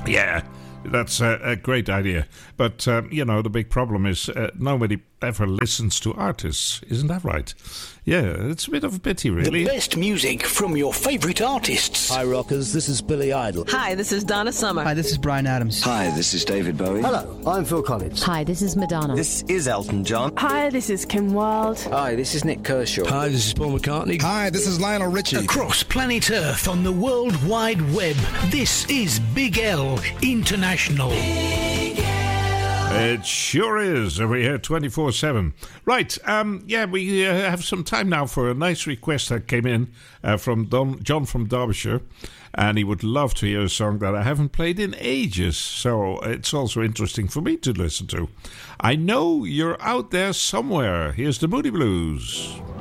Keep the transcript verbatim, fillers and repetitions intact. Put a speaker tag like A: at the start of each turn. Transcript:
A: Yeah, that's a, a great idea. But, um, you know, the big problem is uh, nobody ever listens to artists. Isn't that right? Yeah, it's a bit of a pity, really.
B: The best music from your favourite artists.
C: Hi, rockers. This is Billy Idol.
D: Hi, this is Donna Summer.
E: Hi, this is Bryan Adams.
F: Hi, this is David Bowie.
G: Hello, I'm Phil Collins.
H: Hi, this is Madonna.
I: This is Elton John.
J: Hi, this is Kim Wilde.
K: Hi, this is Nick Kershaw.
L: Hi, this is Paul McCartney.
M: Hi, this is Lionel Richie.
B: Across planet Earth on the World Wide Web, this is Big L International. Big L.
A: It sure is. We're here twenty-four seven. Right, um, yeah, we uh, have some time now for a nice request that came in uh, from Don, John from Derbyshire. And he would love to hear a song that I haven't played in ages. So it's also interesting for me to listen to. I Know You're Out There Somewhere. Here's the Moody Blues.